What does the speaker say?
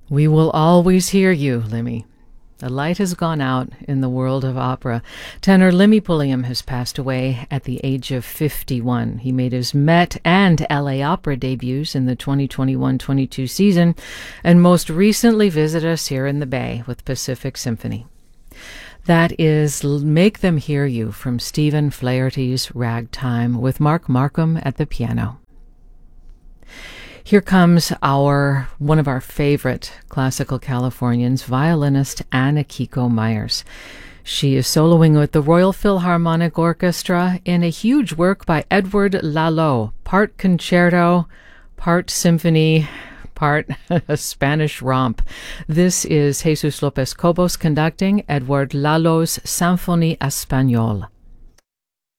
We will always hear you, Limmy. The light has gone out in the world of opera. Tenor Limmy Pulliam has passed away at the age of 51. He made his Met and LA Opera debuts in the 2021-22 season, and most recently visited us here in the Bay with Pacific Symphony. That is Make Them Hear You from Stephen Flaherty's Ragtime with Mark Markham at the piano. Here comes one of our favorite classical Californians, violinist Anna Kiko Myers. She is soloing with the Royal Philharmonic Orchestra in a huge work by Edward Lalo, part concerto, part symphony, part a Spanish romp. This is Jesus Lopez Cobos conducting Edward Lalo's Symphonie Espagnole.